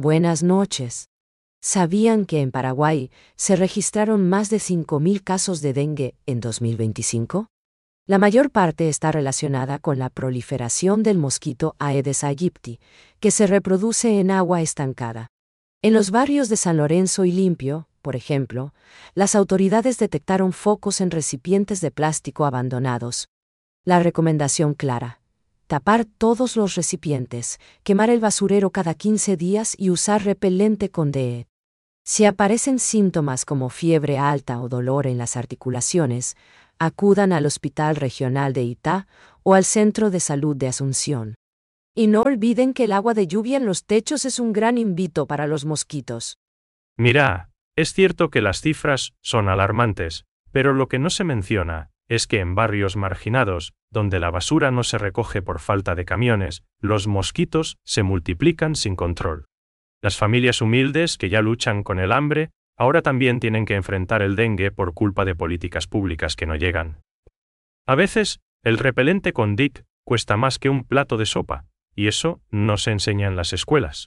Buenas noches. ¿Sabían que en Paraguay se registraron más de 5.000 casos de dengue en 2025? La mayor parte está relacionada con la proliferación del mosquito Aedes aegypti, que se reproduce en agua estancada. En los barrios de San Lorenzo y Limpio, por ejemplo, las autoridades detectaron focos en recipientes de plástico abandonados. La recomendación clara: tapar todos los recipientes, quemar el basurero cada 15 días y usar repelente con DE. Si aparecen síntomas como fiebre alta o dolor en las articulaciones, acudan al Hospital Regional de Itá o al Centro de Salud de Asunción. Y no olviden que el agua de lluvia en los techos es un gran invito para los mosquitos. Mira, es cierto que las cifras son alarmantes, pero lo que no se menciona es que en barrios marginados, donde la basura no se recoge por falta de camiones, los mosquitos se multiplican sin control. Las familias humildes que ya luchan con el hambre, ahora también tienen que enfrentar el dengue por culpa de políticas públicas que no llegan. A veces, el repelente con DIC cuesta más que un plato de sopa, y eso no se enseña en las escuelas.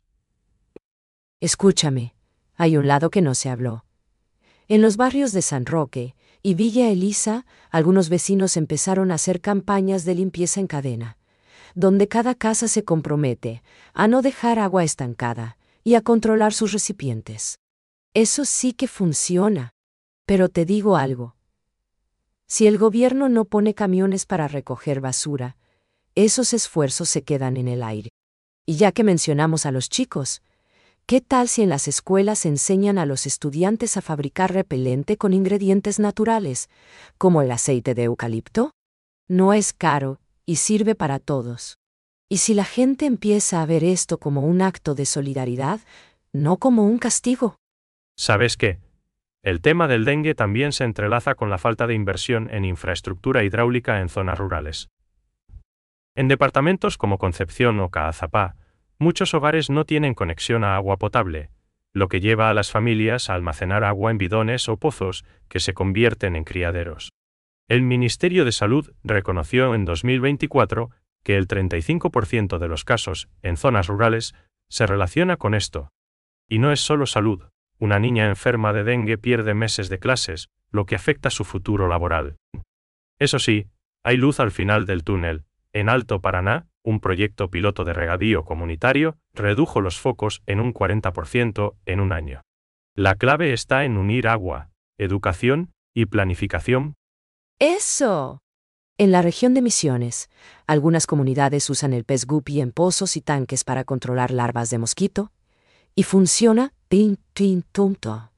Escúchame, hay un lado que no se habló. En los barrios de San Roque y Villa Elisa, algunos vecinos empezaron a hacer campañas de limpieza en cadena, donde cada casa se compromete a no dejar agua estancada y a controlar sus recipientes. Eso sí que funciona. Pero te digo algo. Si el gobierno no pone camiones para recoger basura, esos esfuerzos se quedan en el aire. Y ya que mencionamos a los chicos, ¿qué tal si en las escuelas enseñan a los estudiantes a fabricar repelente con ingredientes naturales, como el aceite de eucalipto? No es caro y sirve para todos. Y si la gente empieza a ver esto como un acto de solidaridad, no como un castigo. ¿Sabes qué? El tema del dengue también se entrelaza con la falta de inversión en infraestructura hidráulica en zonas rurales. En departamentos como Concepción o Caazapá, muchos hogares no tienen conexión a agua potable, lo que lleva a las familias a almacenar agua en bidones o pozos que se convierten en criaderos. El Ministerio de Salud reconoció en 2024 que el 35% de los casos en zonas rurales se relaciona con esto. Y no es solo salud. Una niña enferma de dengue pierde meses de clases, lo que afecta su futuro laboral. Eso sí, hay luz al final del túnel. En Alto Paraná, un proyecto piloto de regadío comunitario redujo los focos en un 40% en un año. La clave está en unir agua, educación y planificación. ¡Eso! En la región de Misiones, algunas comunidades usan el pez guppy en pozos y tanques para controlar larvas de mosquito, y funciona tum-tum-tum-to.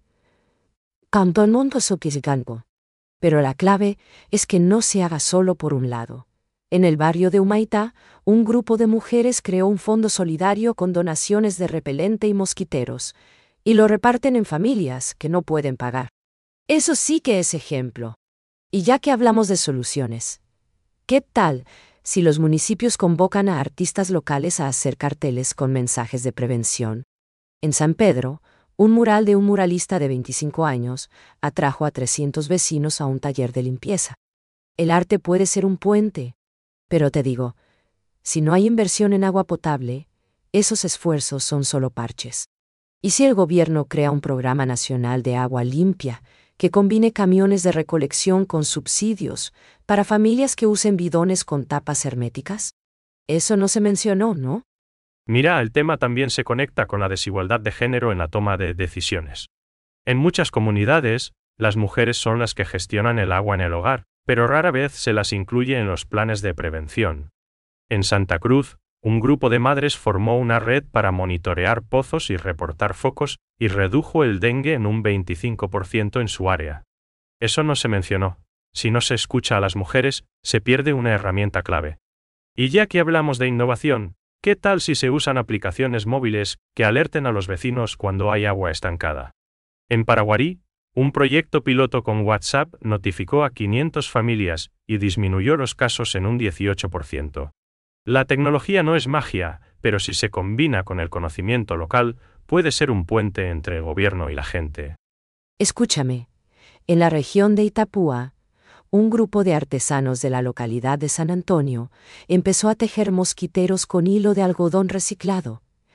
Pero la clave es que no se haga solo por un lado. En el barrio de Humaitá, un grupo de mujeres creó un fondo solidario con donaciones de repelente y mosquiteros, y lo reparten en familias que no pueden pagar. Eso sí que es ejemplo. Y ya que hablamos de soluciones, ¿qué tal si los municipios convocan a artistas locales a hacer carteles con mensajes de prevención? En San Pedro, un mural de un muralista de 25 años atrajo a 300 vecinos a un taller de limpieza. El arte puede ser un puente, pero te digo, si no hay inversión en agua potable, esos esfuerzos son solo parches. ¿Y si el gobierno crea un programa nacional de agua limpia que combine camiones de recolección con subsidios para familias que usen bidones con tapas herméticas? Eso no se mencionó, ¿no? Mira, el tema también se conecta con la desigualdad de género en la toma de decisiones. En muchas comunidades, las mujeres son las que gestionan el agua en el hogar, pero rara vez se las incluye en los planes de prevención. En Santa Cruz, un grupo de madres formó una red para monitorear pozos y reportar focos y redujo el dengue en un 25% en su área. Eso no se mencionó. Si no se escucha a las mujeres, se pierde una herramienta clave. Y ya que hablamos de innovación, ¿qué tal si se usan aplicaciones móviles que alerten a los vecinos cuando hay agua estancada? En Paraguarí, un proyecto piloto con WhatsApp notificó a 500 familias y disminuyó los casos en un 18%. La tecnología no es magia, pero si se combina con el conocimiento local, puede ser un puente entre el gobierno y la gente. Escúchame, en la región de Itapúa, un grupo de artesanos de la localidad de San Antonio empezó a tejer mosquiteros con hilo de algodón reciclado,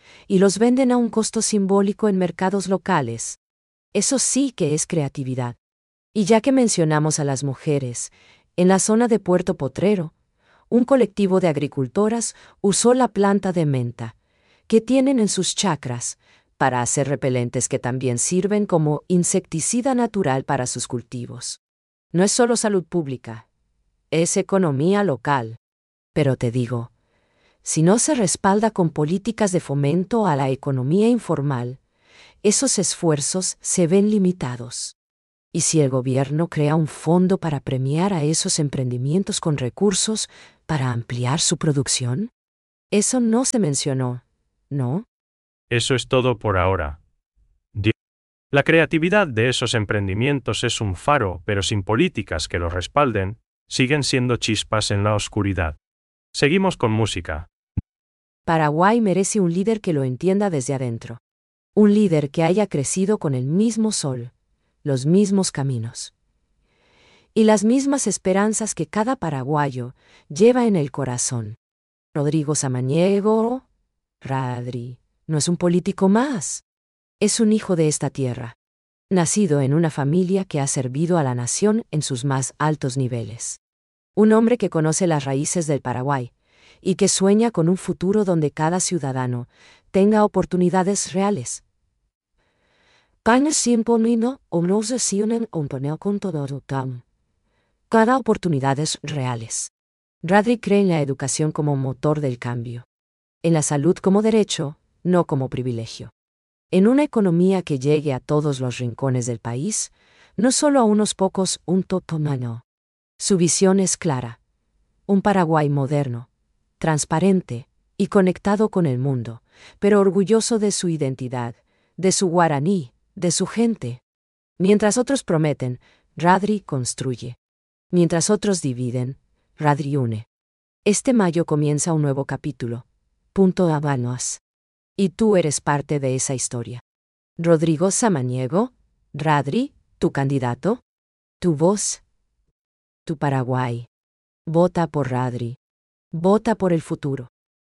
y los venden a un costo simbólico en mercados locales. Eso sí que es creatividad. Y ya que mencionamos a las mujeres, en la zona de Puerto Potrero, un colectivo de agricultoras usó la planta de menta, que tienen en sus chacras, para hacer repelentes que también sirven como insecticida natural para sus cultivos. No es solo salud pública, es economía local. Pero te digo, si no se respalda con políticas de fomento a la economía informal, esos esfuerzos se ven limitados. ¿Y si el gobierno crea un fondo para premiar a esos emprendimientos con recursos para ampliar su producción? Eso no se mencionó, ¿no? Eso es todo por ahora. La creatividad de esos emprendimientos es un faro, pero sin políticas que los respalden, siguen siendo chispas en la oscuridad. Seguimos con música. Paraguay merece un líder que lo entienda desde adentro. Un líder que haya crecido con el mismo sol, los mismos caminos y las mismas esperanzas que cada paraguayo lleva en el corazón. Rodrigo Samaniego, Radri, no es un político más. Es un hijo de esta tierra, nacido en una familia que ha servido a la nación en sus más altos niveles. Un hombre que conoce las raíces del Paraguay y que sueña con un futuro donde cada ciudadano tenga oportunidades reales. Cada oportunidades reales. Radri cree en la educación como motor del cambio. En la salud como derecho, no como privilegio. En una economía que llegue a todos los rincones del país, no solo a unos pocos, un totomano. Su visión es clara. Un Paraguay moderno, transparente y conectado con el mundo, pero orgulloso de su identidad, de su guaraní, de su gente. Mientras otros prometen, Radri construye. Mientras otros dividen, Radri une. Este mayo comienza un nuevo capítulo. Punto Habanos. Y tú eres parte de esa historia. Rodrigo Samaniego, Radri, tu candidato, tu voz, tu Paraguay. Vota por Radri. Vota por el futuro.